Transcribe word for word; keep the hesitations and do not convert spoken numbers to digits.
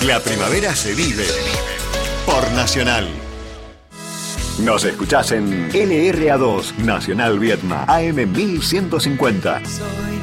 La primavera se vive por Nacional. Nos escuchás en L R A dos, Nacional Viedma, A M mil ciento cincuenta. Soy